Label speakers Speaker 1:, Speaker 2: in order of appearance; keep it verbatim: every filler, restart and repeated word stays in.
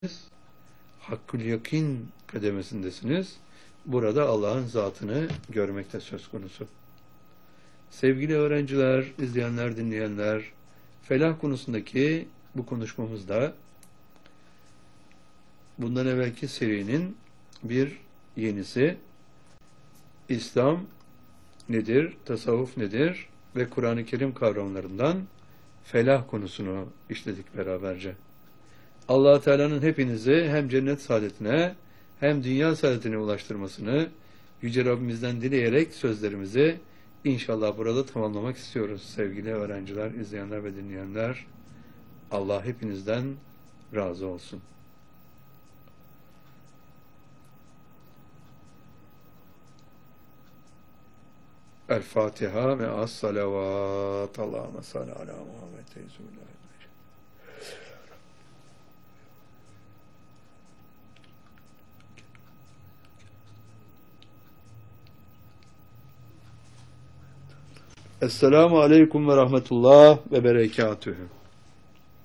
Speaker 1: Hakkül yakin kademesindesiniz. Burada Allah'ın zatını görmekte söz konusu. Sevgili öğrenciler, izleyenler, dinleyenler, felah konusundaki bu konuşmamızda bundan evvelki serinin bir yenisi İslam nedir, tasavvuf nedir ve Kur'an-ı Kerim kavramlarından felah konusunu işledik beraberce. Allah-u Teala'nın hepinizi hem cennet saadetine hem dünya saadetine ulaştırmasını Yüce Rabbimizden dileyerek sözlerimizi inşallah burada tamamlamak istiyoruz. Sevgili öğrenciler, izleyenler ve dinleyenler, Allah hepinizden razı olsun. El Fatiha ve as-salavat. Allahümme salli ala Muhammed. Esselamu aleyküm ve rahmetullah ve berekatühü.